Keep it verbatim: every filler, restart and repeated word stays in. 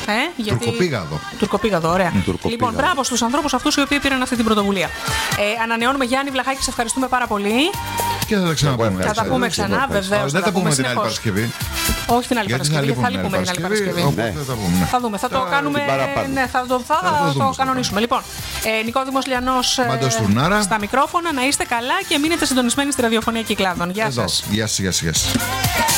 Ε, γιατί... Τουρκοπήγαδο. Τουρκοπήγαδο, ωραία. Τουρκοπήγαδο. Λοιπόν, μπράβο στους ανθρώπους αυτούς οι οποίοι πήραν αυτή την πρωτοβουλία. Ε, ανανεώνουμε, Γιάννη Βλαχάκη, σε ευχαριστούμε πάρα πολύ. Και θα τα ξαναπούμε. Θα τα πούμε ξανά, βεβαίως. Δεν θα πούμε την άλλη Παρασκευή. Όχι την άλλη Γιατί Παρασκευή, θα θα λείπουμε λείπουμε την άλλη Παρασκευή. Οπότε θα τα πούμε. Θα δούμε, θα το κάνουμε. Ναι, θα το, θα, Θα το το δούμε. κανονίσουμε. Λοιπόν, ε, Νικόδημος Λιανός ε, Μαντός Τουρνάρα. στα μικρόφωνα, να είστε καλά και μείνετε συντονισμένοι στη ραδιοφωνία Κυκλάδων. Γεια Εδώ. σας. Γεια σας, γεια σας, γεια σας.